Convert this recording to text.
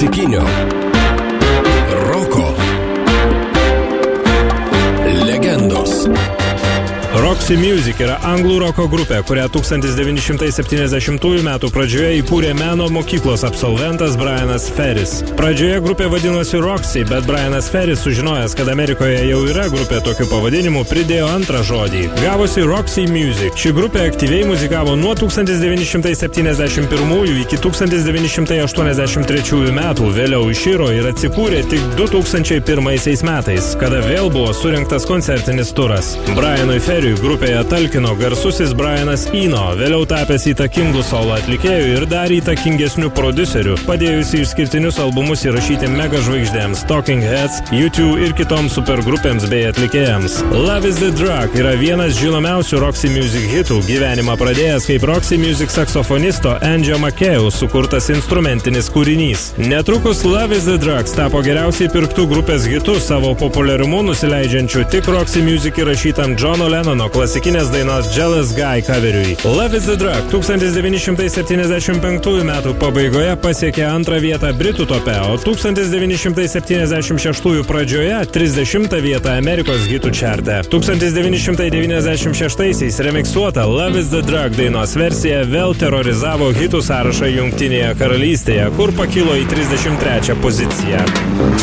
klasikinio roko legendos. Roxy Music yra anglų roko grupė, kurią 1970 metų pradžioje įkūrė meno mokyklos absolventas Brianas Ferris. Pradžioje grupė vadinosi Roxy, bet Brianas Ferris, sužinojęs, kad Amerikoje jau yra grupė tokiu pavadinimu, pridėjo antrą žodį. Gavosi Roxy Music. Ši grupė aktyviai muzikavo nuo 1971 iki 1983 metų, vėliau iširo ir atsikūrė tik 2001 metais, kada vėl buvo surinktas koncertinis turas. Brianui Ferriui grupėje talkino garsusis Brianas Eno, vėliau tapęs įtakingų solo atlikėjų ir dar įtakingesnių prodiuserių, padėjusi išskirtinius albumus įrašyti mega žvaigždėms Talking Heads, U2 ir kitoms supergrupėms bei atlikėjams. Love is the Drug yra vienas žinomiausių Roxy Music hitų, gyvenimą pradėjęs kaip Roxy Music saksofonisto Andžio Makėjaus sukurtas instrumentinis kūrinys. Netrukus Love is the Drug tapo geriausiai pirktų grupės hitų, savo populiarumu nusileidžiančių tik Roxy Music įrašytam Johno Lennono klasikinės dainos Jealous Guy coveriui. Love is the Drug 1975 metų pabaigoje pasiekė antrą vietą Britų tope, o 1976 pradžioje 30 vietą Amerikos hitų čarte. 1996 remiksuota Love is the Drug dainos versija vėl terorizavo hitų sąrašą Jungtinėje karalystėje, kur pakilo į 33 poziciją.